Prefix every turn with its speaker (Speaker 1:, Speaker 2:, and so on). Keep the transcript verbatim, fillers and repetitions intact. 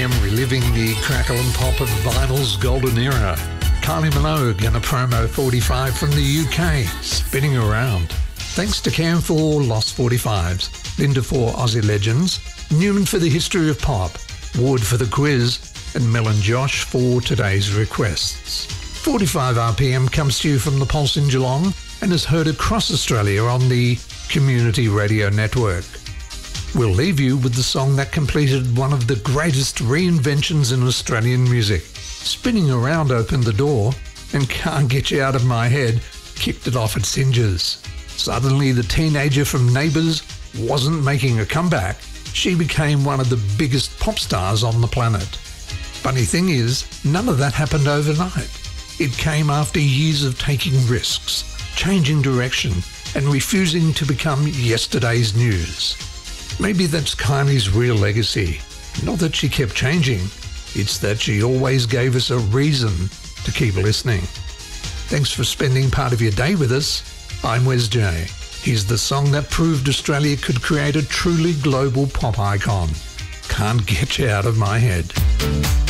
Speaker 1: m reliving the crackle and pop of vinyl's golden era. Kylie Minogue and a promo forty-five from the U K, spinning around. Thanks to Cam for Lost forty-fives, Linda for Aussie Legends, Newman for the history of pop, Ward for the quiz, and Mel and Josh for today's requests. forty-five R P M comes to you from the Pulse in Geelong and is heard across Australia on the Community Radio Network. We'll leave you with the song that completed one of the greatest reinventions in Australian music. Spinning Around opened the door, and Can't Get You Out of My Head kicked it off its hinges. Suddenly the teenager from Neighbours wasn't making a comeback. She became one of the biggest pop stars on the planet. Funny thing is, none of that happened overnight. It came after years of taking risks, changing direction, and refusing to become yesterday's news. Maybe that's Kylie's real legacy. Not that she kept changing, it's that she always gave us a reason to keep listening. Thanks for spending part of your day with us. I'm Wes J. Here's the song that proved Australia could create a truly global pop icon. Can't Get You Out of My Head.